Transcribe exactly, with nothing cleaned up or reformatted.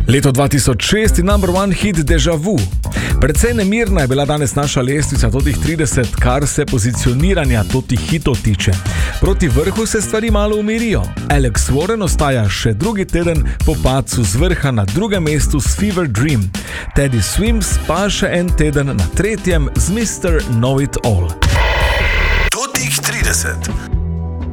Leto dva tisoč šest in number one hit Deja Vu. Predvsej nemirna je bila danes naša lestvica totih trideset, kar se pozicioniranja totih hitov tiče. Proti vrhu se stvari malo umirijo. Alex Warren ostaja še drugi teden po padcu z vrha na drugem mestu s Fever Dream. Teddy Swims pa še en teden na tretjem z mister Know It All. Totih trideset.